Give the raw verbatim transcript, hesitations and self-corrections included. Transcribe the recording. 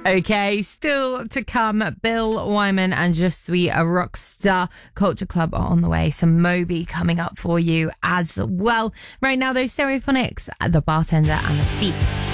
Okay, still to come, Bill Wyman and Je Suis a Rockstar. Culture Club are on the way. Some Moby coming up for you as well. Right now, those Stereophonics, The Bartender and The Thief.